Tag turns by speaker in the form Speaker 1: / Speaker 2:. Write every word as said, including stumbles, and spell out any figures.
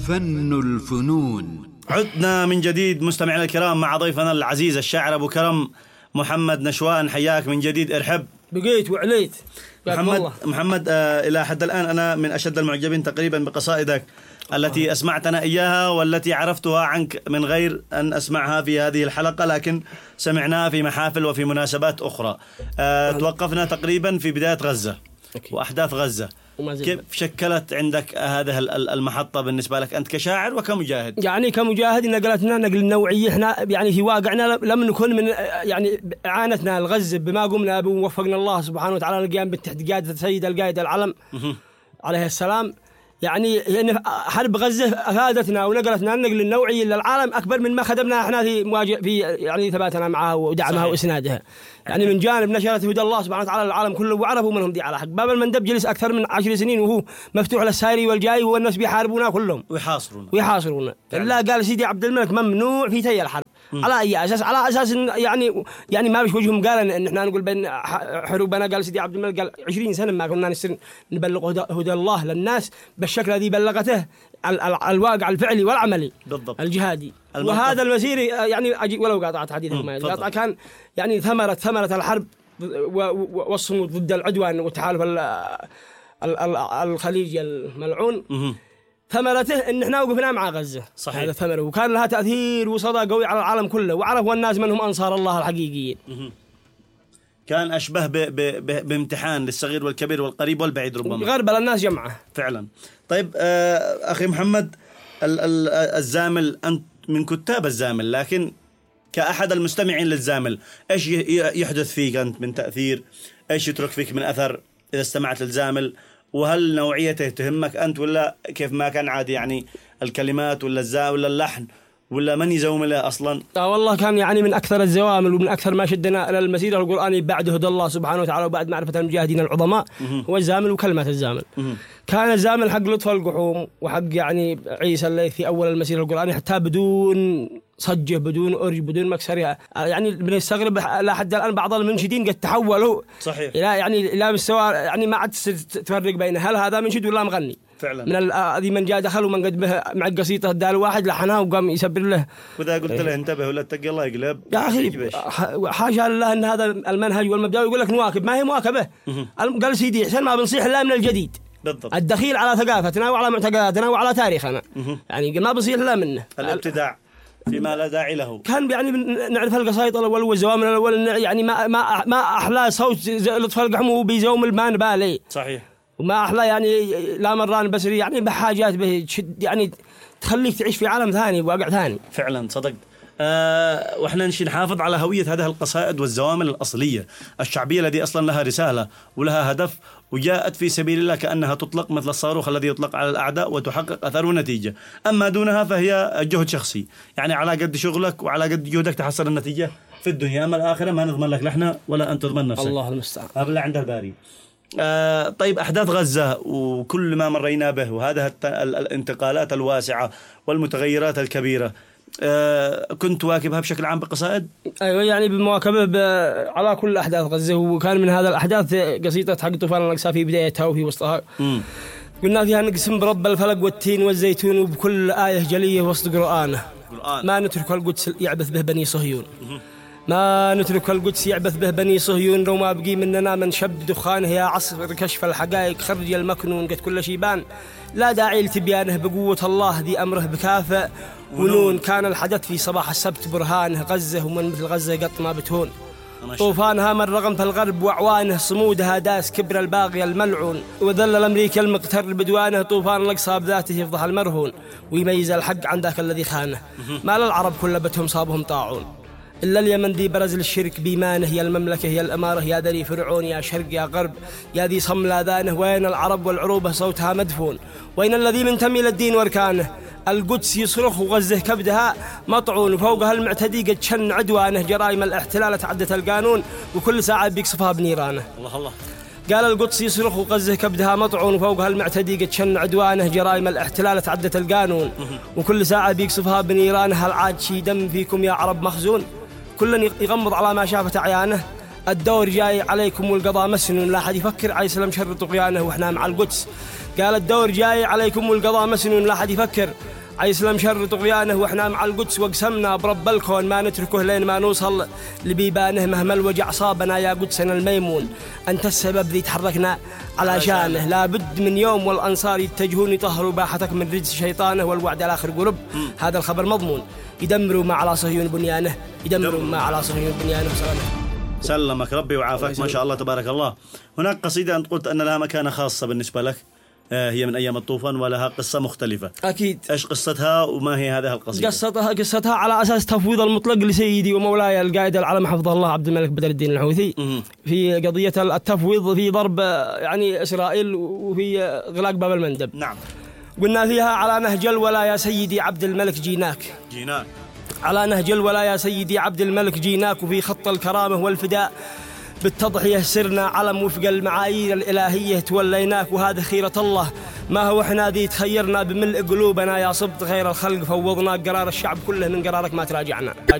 Speaker 1: فن الفنون.
Speaker 2: عدنا من جديد مستمعينا الكرام مع ضيفنا العزيز الشاعر أبو كرم محمد نشوان. حياك من جديد. ارحب.
Speaker 3: بقيت وعليت
Speaker 2: محمد. محمد آه إلى حد الآن أنا من أشد المعجبين تقريبا بقصائدك التي أسمعتنا إياها والتي عرفتها عنك من غير أن أسمعها في هذه الحلقة، لكن سمعناها في محافل وفي مناسبات أخرى. آه توقفنا تقريبا في بداية غزة وأحداث غزة. كيف شكلت عندك هذه المحطة بالنسبة لك أنت كشاعر وكمجاهد؟
Speaker 3: يعني كمجاهد نقلتنا نقل نوعي. احنا يعني في واقعنا لم نكن من يعني عانتنا الغزة بما قمنا به ووفقنا الله سبحانه وتعالى القيام بالتحقيقات السيد القائد العلم عليه السلام. يعني حرب غزة أفادتنا ونقلتنا النقل النوعي للعالم أكبر من ما خدمنا احنا في مواجه في يعني ثباتنا معها ودعمها صحيح. وإسنادها. يعني من جانب نشرت هدى الله سبحانه وتعالى للعالم كله وعرفوا منهم دي على حق. باب المندب جلس أكثر من عشر سنين وهو مفتوح للسائري والجاي والناس بيحاربونا كلهم
Speaker 2: ويحاصرونا
Speaker 3: ويحاصرونا. إلا قال سيدي عبد الملك ممنوع في تي الحرب. م. على أي أساس؟ على أساس إن يعني يعني ما بيش وجههم قال إن إحنا نقول بين حروبنا. قال سيدي عبد الملك قال عشرين سنة ما كنا نسر نبلغ هدى, هدى الله للناس بالشكل الذي بلغته الواقع الفعلي والعملي بالضبط الجهادي. وهذا المسير يعني أجي ولو قاطعت حديثك ما قاطع كان يعني ثمرة ثمرة الحرب والصمود ضد العدوان والتحالف الخليجي الملعون. م. ثمرته إن إحنا وقفنا مع غزة صحيح. هذا ثمره وكان لها تأثير وصدى قوي على العالم كله وعرفوا الناس منهم أنصار الله الحقيقيين.
Speaker 2: كان أشبه ب ب ب بامتحان للصغير والكبير والقريب والبعيد ربما
Speaker 3: غربل الناس جمعه
Speaker 2: فعلا. طيب آه أخي محمد ال ال الزامل، أنت من كتاب الزامل، لكن كأحد المستمعين للزامل إيش يحدث فيك أنت من تأثير؟ إيش يترك فيك من أثر إذا استمعت للزامل؟ وهل نوعيته تهمك أنت ولا كيف ما كان عادي؟ يعني الكلمات ولا الزا ولا اللحن ولا من يزومله أصلا؟
Speaker 3: آه والله كان يعني من أكثر الزوامل ومن أكثر ما شدنا إلى المسيرة القرآني بعد هدى الله سبحانه وتعالى وبعد معرفة المجاهدين العظماء هو الزامل وكلمة الزامل. كان الزامل حق لطف القحوم وحق يعني عيسى اللي في أول المسيرة القرآني حتى بدون صجه بدون أرج بدون مكسرها. يعني بنستغرب لا حد الآن بعض المنشدين قد تحولوا
Speaker 2: صحيح
Speaker 3: إلى يعني إلى مستوى يعني ما عاد تفرق بين هل هذا منشد ولا مغني فعلا. من هذه من جاء دخل ومن قد به مع القصيدة الدال واحد لحنها وقام يسبر له.
Speaker 2: وذا قلت له انتبه ولا تتقي الله يقلب
Speaker 3: يا أخي حاشا لله أن هذا المنهج والمبدأ يقول لك نواكب ما هي مواكبة. قال سيدي حسن ما بنصيح إلا من الجديد بالضبط. الدخيل على ثقافتنا وعلى معتقداتنا وعلى تاريخنا يعني ما بنصيح إلا منه
Speaker 2: الابتداع فيما لا داعي له.
Speaker 3: كان يعني نعرف القصائد الأول والزوامل الأول يعني ما ما ما أحلى صوت لطف القحوم وبيزوم البان بالي صحيح. وما أحلى يعني لا مران بسري يعني بحاجات به يعني تخليك تعيش في عالم ثاني وواقع ثاني
Speaker 2: فعلا. صدقت. أه وإحنا نشي نحافظ على هوية هذه القصائد والزوامل الأصلية الشعبية التي أصلا لها رسالة ولها هدف وجاءت في سبيل الله كأنها تطلق مثل الصاروخ الذي يطلق على الأعداء وتحقق أثر ونتيجة. أما دونها فهي جهد شخصي يعني على قد شغلك وعلى قد جهدك تحصل النتيجة في الدنيا. أما الآخرة ما نضمن لك لحنا ولا أنت تضمن نفسك.
Speaker 3: الله المستعان.
Speaker 2: هذا عند الباري. آه طيب أحداث غزة وكل ما مرينا به وهذا الانتقالات الواسعة والمتغيرات الكبيرة آه كنت واكبها بشكل عام بقصائد؟
Speaker 3: أيوة يعني بمواكبة على كل أحداث غزة. وكان من هذا الأحداث قصيدة حق طوفان الأقصى في بدايتها وفي وسطها قلنا فيها نقسم برب الفلق والتين والزيتون وبكل آية جلية وسط قرآنه ما نترك القدس يعبث به بني صهيون ما نترك القدس يعبث به بني صهيون لو ما بقي مننا من شب دخانه يا عصر كشف الحقائق خرج المكنون قد كل شيبان لا داعي لتبيانه بقوة الله ذي أمره بكافة ونون. كان الحدث في صباح السبت برهانه غزة ومن مثل غزة قط ما بتهون طوفانها من رغم في الغرب وعوانه صمودها داس كبر الباغي الملعون وذل الأمريكا المقتر بدوانه طوفان الأقصى بذاته يفضح المرهون ويميز الحق عن ذاك الذي خانه ما للعرب كل بتهم صابهم طاعون إلا اليمن ذي برز للشرك بيمانه يا المملكة يا الأمارة يا ذري فرعون يا شرق يا غرب يا ذي صم لاذانه وين العرب والعروبة صوتها مدفون وين الذي منتمي للدين واركانه القدس يصرخ وغزه كبدها مطعون وفوقها المعتدي قد شن عدوانه جرائم الاحتلال تعدت القانون وكل ساعة بيقصفها بنيرانه. الله الله. قال القدس يصرخ وغزه كبدها مطعون وفوقها المعتدي قد شن عدوانه جرائم الاحتلال تعدت القانون وكل ساعة بيقصفها بنيرانه. هل عاد شي دم فيكم يا عرب مخزون؟ كل يغمض على ما شافت عيانه الدور جاي عليكم والقضاء مسنون، لا حد يفكر عليه السلام شر طغيانه واحنا مع القدس. قال الدور جاي عليكم والقضاء مسنون، لا حد يفكر عليه السلام شر طغيانه واحنا مع القدس. واقسمنا برب الكون ما نتركه لين ما نوصل لبيبانه، مهما الوجع صابنا يا قدسنا الميمون، انت السبب ذي تحركنا على شانه. لابد من يوم والانصار يتجهون يطهروا باحتك من رجس شيطانه، والوعد الاخر قرب. هذا الخبر مضمون، يدمروا ما على صهيون بنيانه، يدمروا ما على صهيون بنيانه. سلامه.
Speaker 2: سلمك ربي وعافاك ما شاء الله تبارك الله. هناك قصيدة أنت قلت أن لها مكانة خاصة بالنسبة لك، هي من أيام الطوفان ولها قصة مختلفة.
Speaker 3: أكيد.
Speaker 2: إيش قصتها وما هي هذه القصيدة؟
Speaker 3: قصتها قصتها على أساس تفويض المطلق لسيدي ومولاي القائد العلم حفظه الله عبد الملك بدر الدين الحوثي في قضية التفويض في ضرب يعني إسرائيل وفي إغلاق باب المندب.
Speaker 2: نعم.
Speaker 3: قلنا فيها على نهج الولا يا سيدي عبد الملك جيناك،
Speaker 2: جيناك
Speaker 3: على نهج الولا يا سيدي عبد الملك جيناك، وفي خط الكرامة والفداء بالتضحية سرنا علم وفق المعايير الإلهية توليناك. وهذا خيرة الله ما هو احنا ذي تخيرنا بملء قلوبنا يا صبت خير الخلق، فوضنا قرار الشعب كله من قرارك ما تراجعنا.